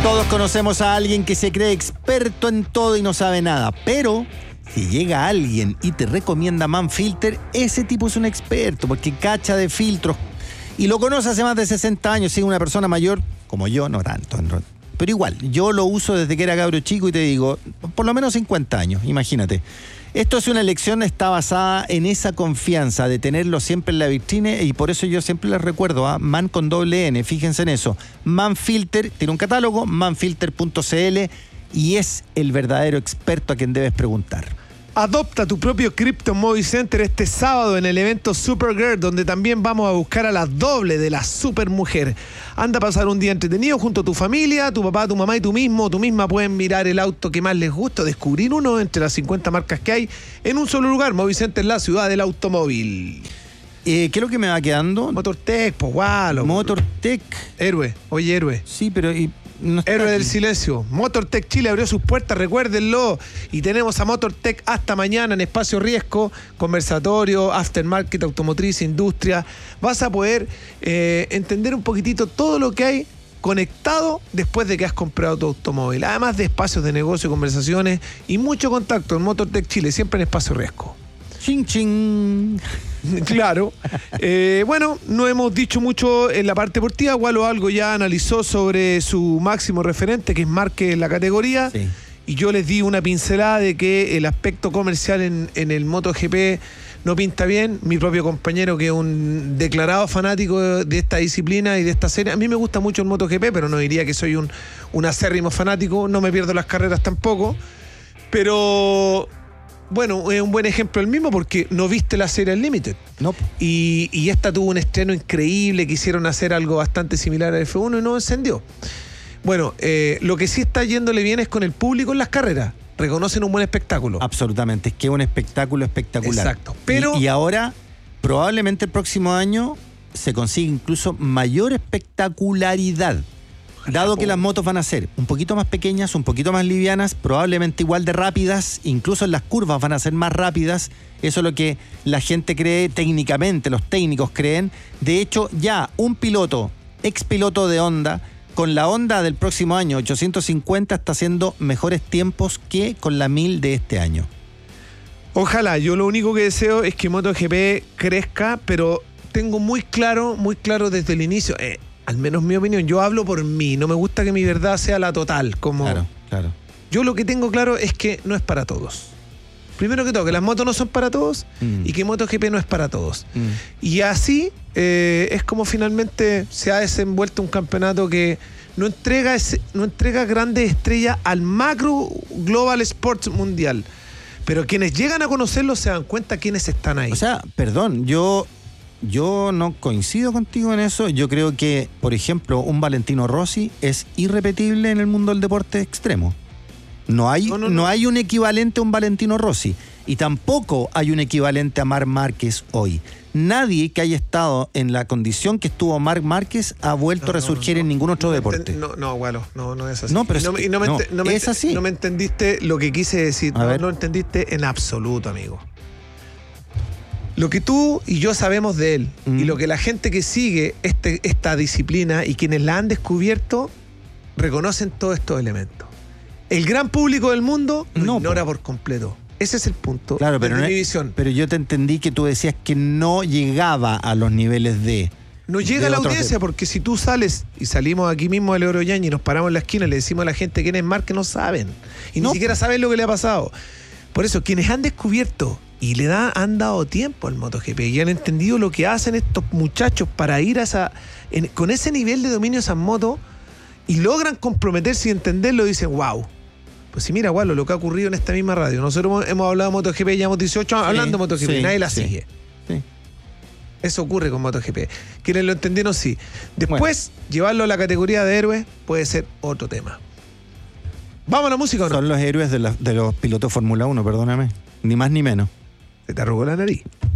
Todos conocemos a alguien que se cree experto en todo y no sabe nada, pero si llega alguien y te recomienda Manfilter, ese tipo es un experto porque cacha de filtros y lo conoce hace más de 60 años. Si es una persona mayor, como yo, no tanto, pero igual, yo lo uso desde que era cabro chico y te digo, por lo menos 50 años, imagínate. Esto es una elección, está basada en esa confianza de tenerlo siempre en la vitrina y por eso yo siempre les recuerdo a Man con doble N, fíjense en eso. Manfilter, tiene un catálogo, manfilter.cl y es el verdadero experto a quien debes preguntar. Adopta tu propio Crypto Movie Center este sábado en el evento Supergirl, donde también vamos a buscar a la doble de la supermujer. Anda a pasar un día entretenido junto a tu familia, tu papá, tu mamá y tú mismo o tú misma pueden mirar el auto que más les gusta, descubrir uno entre las 50 marcas que hay en un solo lugar. Movie Center, la ciudad del automóvil. ¿Qué es lo que me va quedando? Motortech, pues guau. Motortech. Héroe, oye héroe. Sí, pero... No Héroe del silencio. Motortech Chile abrió sus puertas, recuérdenlo. Y tenemos a Motortech hasta mañana en Espacio Riesgo, conversatorio, aftermarket, automotriz, industria. Vas a poder entender un poquitito todo lo que hay conectado después de que has comprado tu automóvil. Además de espacios de negocio, conversaciones y mucho contacto en Motortech Chile, siempre en Espacio Riesgo. Ching, ching. Claro. Bueno, no hemos dicho mucho en la parte deportiva. Gualo algo ya analizó sobre su máximo referente, que es Márquez en la categoría. Sí. Y yo les di una pincelada de que el aspecto comercial en el MotoGP no pinta bien. Mi propio compañero, que es un declarado fanático de esta disciplina y de esta serie. A mí me gusta mucho el MotoGP, pero no diría que soy un acérrimo fanático. No me pierdo las carreras tampoco. Pero... bueno, es un buen ejemplo el mismo porque no viste la serie Unlimited. No. Y esta tuvo un estreno increíble, quisieron hacer algo bastante similar a F1 y no encendió. Bueno, lo que sí está yéndole bien es con el público en las carreras. Reconocen un buen espectáculo. Absolutamente, es que es un espectáculo espectacular. Exacto. Pero y ahora, probablemente el próximo año, se consigue incluso mayor espectacularidad. Dado que las motos van a ser un poquito más pequeñas, un poquito más livianas, probablemente igual de rápidas, incluso en las curvas van a ser más rápidas. Eso es lo que la gente cree técnicamente, los técnicos creen. De hecho, ya un piloto, expiloto de Honda, con la Honda del próximo año, 850, está haciendo mejores tiempos que con la 1000 de este año. ojalá, yo lo único que deseo es que MotoGP crezca, pero tengo muy claro desde el inicio... al menos mi opinión, yo hablo por mí, no me gusta que mi verdad sea la total. Como Claro. Yo lo que tengo claro es que no es para todos. Primero que todo, que las motos no son para todos y que MotoGP no es para todos. Y así es como finalmente se ha desenvuelto un campeonato que no entrega grandes estrellas al macro global sports mundial. Pero quienes llegan a conocerlo se dan cuenta quiénes están ahí. O sea, perdón, yo no coincido contigo en eso. Yo creo que, por ejemplo, un Valentino Rossi es irrepetible en el mundo del deporte extremo. No hay un equivalente a un Valentino Rossi. Y tampoco hay un equivalente a Marc Márquez hoy. Nadie que haya estado en la condición que estuvo Marc Márquez ha vuelto a resurgir en ningún otro deporte. No es así. No, pero es así. No me entendiste lo que quise decir. No lo entendiste en absoluto, amigo. Lo que tú y yo sabemos de él y lo que la gente que sigue esta disciplina y quienes la han descubierto reconocen todos estos elementos. El gran público del mundo lo ignora por completo. Ese es el punto. Claro, pero mi visión. Pero yo te entendí que tú decías que no llegaba a los niveles de... No llega a la audiencia, porque si tú sales y salimos aquí mismo del Oroyaña y nos paramos en la esquina y le decimos a la gente quién es Marc, que no saben. Y ni siquiera saben lo que le ha pasado. Por eso, quienes han descubierto y han dado tiempo al MotoGP y han entendido lo que hacen estos muchachos para ir con ese nivel de dominio a esas motos y logran comprometerse y entenderlo, dicen, wow. Pues sí, mira, Gualo, lo que ha ocurrido en esta misma radio. Nosotros hemos hablado de MotoGP, llevamos 18 años hablando de MotoGP, nadie la sigue. Sí. Eso ocurre con MotoGP. Quienes lo entendieron, sí. Después, llevarlo a la categoría de héroes puede ser otro tema. ¿Vamos a la música o no? Son los héroes de los pilotos Fórmula 1, perdóname. Ni más ni menos. Se te arrugó la nariz.